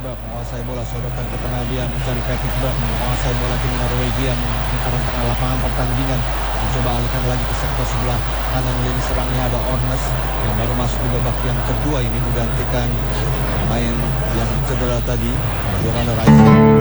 Berg menguasai bola, sodorkan ke tengah, dia mencari Patrick Berg menguasai bola tim Norwegia mengarahkan tengah lapangan pertandingan, mencoba alihkan lagi ke sektor sebelah kanan lini serangnya ada Ornes yang baru masuk di babak yang kedua ini menggantikan main yang cedera tadi, Yolanda Rice.